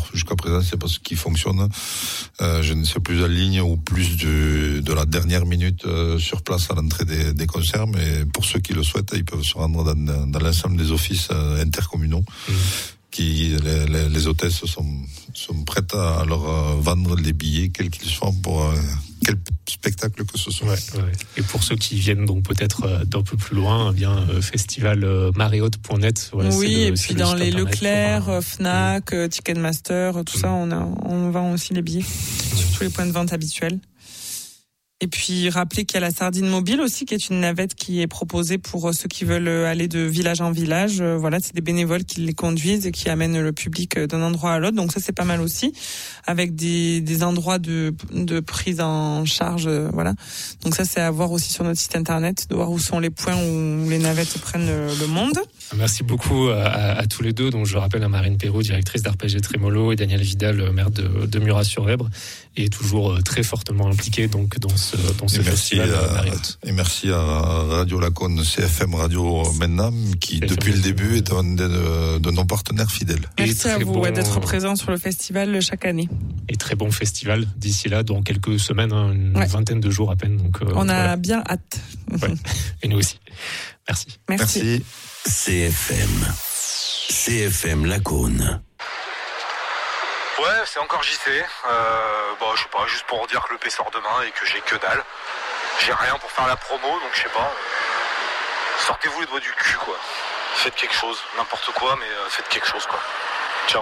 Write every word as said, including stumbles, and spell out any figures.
sport jusqu'à présent, c'est pas ce qui fonctionne. Euh, je ne sais plus la ligne ou plus du, de la dernière minute euh, sur place à l'entrée des, des concerts, mais pour ceux qui le souhaitent, ils peuvent se rendre dans, dans l'ensemble des offices euh, intercommunaux. Mmh. Qui les, les, les hôtesses sont, sont prêtes à leur euh, vendre les billets, quels qu'ils soient, pour euh, quel spectacle que ce soit. Ouais, ouais. Et pour ceux qui viennent donc peut-être euh, d'un peu plus loin, eh bien euh, festival euh, marriott point net. Voilà, oui, le, et puis dans les Leclerc, pour, euh, Fnac, mmh. Ticketmaster, tout mmh. ça, on a, on vend aussi les billets mmh. sur tous les points de vente habituels. Et puis rappeler qu'il y a la Sardine Mobile aussi, qui est une navette qui est proposée pour ceux qui veulent aller de village en village. Voilà, c'est des bénévoles qui les conduisent et qui amènent le public d'un endroit à l'autre. Donc ça, c'est pas mal aussi, avec des, des endroits de, de prise en charge. Voilà. Donc ça, c'est à voir aussi sur notre site internet, de voir où sont les points où les navettes prennent le monde. Merci beaucoup à, à, à tous les deux. Donc je rappelle à Marine Perrault, directrice d'Arpège et Trémolo, et Daniel Vidal, maire de, de Murat-sur-Èbre, et toujours très fortement impliqué donc dans ce dans ce et festival merci à, Marriott. Et merci à Radio Laconne, C F M Radio maintenant, qui C F M depuis le début est un de, de, de nos partenaires fidèles. Merci à vous bon, ouais, d'être présent sur le festival chaque année. Et très bon festival d'ici là, dans quelques semaines, hein, une ouais. vingtaine de jours à peine. Donc, euh, on a voilà. bien hâte. Ouais. Et nous aussi. Merci. Merci. Merci. C F M. C F M Laconne. Ouais, c'est encore J C. Euh, bon, je sais pas, juste pour dire que le P sort demain et que j'ai que dalle. J'ai rien pour faire la promo, donc je sais pas. Sortez-vous les doigts du cul, quoi. Faites quelque chose, n'importe quoi, mais faites quelque chose, quoi.